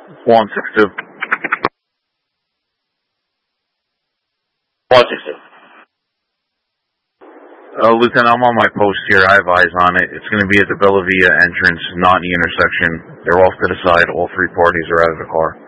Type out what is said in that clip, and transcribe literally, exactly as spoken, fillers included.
one six two. one six two. Uh, Lieutenant, I'm on my post here. I have eyes on it. It's going to be at the Bella Villa entrance, not in the intersection. They're off to the side. All three parties are out of the car.